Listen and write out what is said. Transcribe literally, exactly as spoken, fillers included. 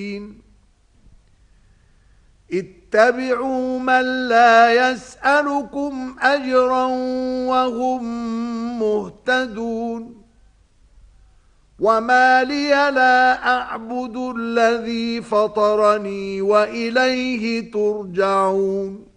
اتبعوا من لا يسألكم أجرا وهم مهتدون وما لي لا أعبد الذي فطرني وإليه ترجعون